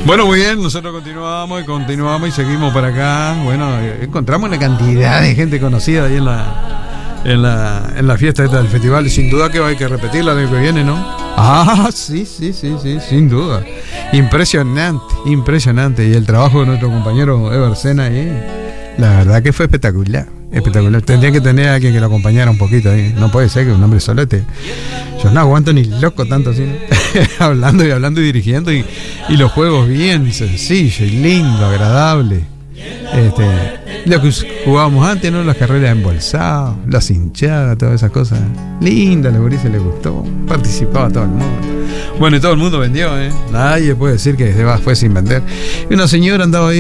Bueno, muy bien, nosotros continuamos y seguimos para acá. Bueno, encontramos una cantidad de gente conocida ahí en la fiesta esta del festival. Sin duda que va a haber que repetirla el año que viene, ¿no? Ah, sí, sin duda. Impresionante. Y el trabajo de nuestro compañero Ever Sena ahí, la verdad que fue espectacular. Tendría que tener a alguien que lo acompañara un poquito ahí. No puede ser que un hombre solete. Yo no aguanto ni loco tanto así, ¿no? hablando y dirigiendo y los juegos bien sencillos y lindo, agradable. Lo que jugábamos antes, ¿no? Las carreras embolsadas, las hinchadas, todas esas cosas. Linda, a los gurises les gustó. Participaba todo el mundo. Bueno, y todo el mundo vendió, ¿eh? Nadie puede decir que fue sin vender. Y una señora andaba ahí